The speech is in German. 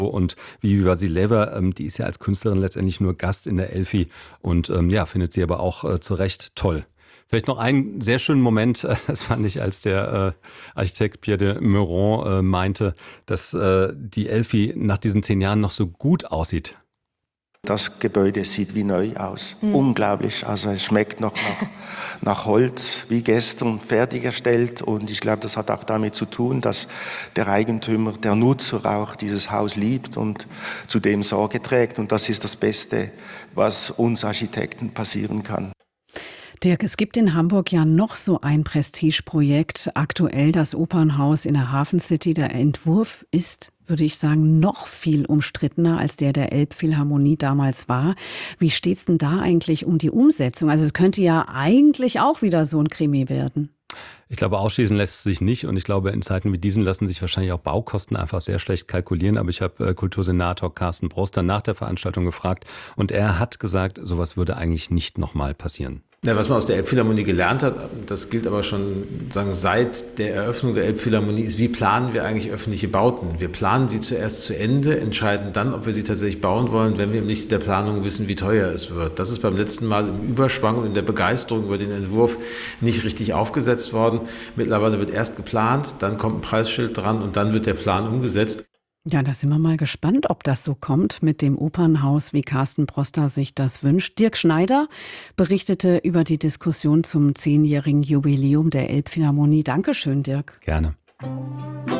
Und Vivi Vasileva, die ist ja als Künstlerin letztendlich nur Gast in der Elfi und ja, findet sie aber auch zu Recht toll. Vielleicht noch einen sehr schönen Moment, das fand ich, als der Architekt Pierre de Meuron meinte, dass die Elfi nach diesen 10 Jahren noch so gut aussieht. Das Gebäude sieht wie neu aus. Unglaublich. Also es schmeckt noch nach Holz, wie gestern fertiggestellt. Und ich glaube, das hat auch damit zu tun, dass der Eigentümer, der Nutzer auch dieses Haus liebt und zu dem Sorge trägt. Und das ist das Beste, was uns Architekten passieren kann. Dirk, es gibt in Hamburg ja noch so ein Prestigeprojekt, aktuell das Opernhaus in der Hafencity. Der Entwurf ist, würde ich sagen, noch viel umstrittener, als der Elbphilharmonie damals war. Wie steht's denn da eigentlich um die Umsetzung? Also es könnte ja eigentlich auch wieder so ein Krimi werden. Ich glaube, ausschließen lässt es sich nicht und ich glaube, in Zeiten wie diesen lassen sich wahrscheinlich auch Baukosten einfach sehr schlecht kalkulieren. Aber ich habe Kultursenator Carsten Broster nach der Veranstaltung gefragt und er hat gesagt, sowas würde eigentlich nicht nochmal passieren. Ja, was man aus der Elbphilharmonie gelernt hat, das gilt aber schon seit der Eröffnung der Elbphilharmonie, ist, wie planen wir eigentlich öffentliche Bauten? Wir planen sie zuerst zu Ende, entscheiden dann, ob wir sie tatsächlich bauen wollen, wenn wir nicht in der Planung wissen, wie teuer es wird. Das ist beim letzten Mal im Überschwang und in der Begeisterung über den Entwurf nicht richtig aufgesetzt worden. Mittlerweile wird erst geplant, dann kommt ein Preisschild dran und dann wird der Plan umgesetzt. Ja, da sind wir mal gespannt, ob das so kommt mit dem Opernhaus, wie Carsten Broster sich das wünscht. Dirk Schneider berichtete über die Diskussion zum 10-jährigen Jubiläum der Elbphilharmonie. Dankeschön, Dirk. Gerne.